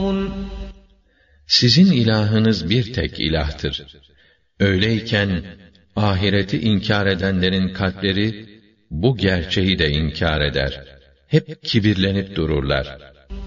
Sizin ilahınız bir tek ilahtır. Öyleyken ahireti inkar edenlerin kalpleri bu gerçeği de inkar eder. Hep kibirlenip dururlar.